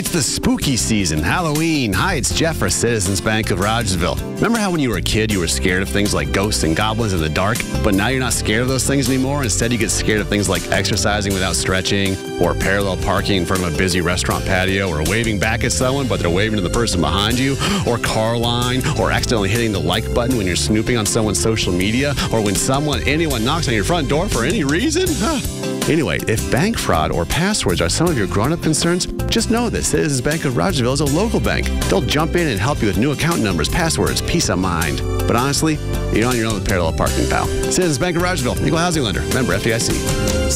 it's the spooky season, Halloween. Hi, it's Jeff for Citizens Bank of Rogersville. Remember how when you were a kid, you were scared of things like ghosts and goblins in the dark, but now you're not scared of those things anymore? Instead, you get scared of things like exercising without stretching, or parallel parking in front of a busy restaurant patio, or waving back at someone, but they're waving to the person behind you, or car line, or accidentally hitting the like button when you're snooping on someone's social media, or when anyone knocks on your front door for any reason? Anyway, if bank fraud or passwords are some of your grown-up concerns, just know that Citizens Bank of Rogersville is a local bank. They'll jump in and help you with new account numbers, passwords, peace of mind. But honestly, you're on your own with parallel parking, pal. Citizens Bank of Rogersville, equal housing lender, member FDIC.